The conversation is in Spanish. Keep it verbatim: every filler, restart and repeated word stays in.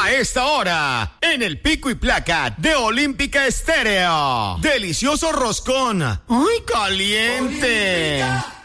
A esta hora, en el Pico y Placa de Olímpica Estéreo. Delicioso roscón. ¡Ay, caliente! ¡Olímpica!